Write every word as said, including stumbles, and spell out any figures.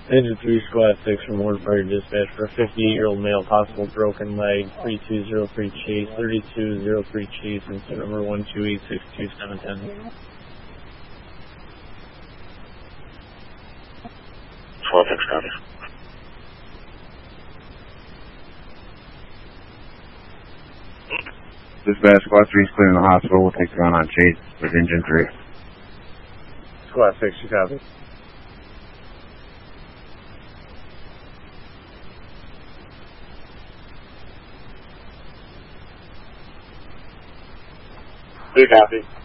Engine three, Squad six from Warden Party Dispatch for a fifty-eight-year-old male, possible broken leg, three two zero three Chase, thirty-two zero three Chase, incident number one two eight six two seven one zero. twelve six, copy. Dispatch, Squad three is clearing the hospital. We'll take ground on Chase with Engine three. Squad six, you copy. three, copy.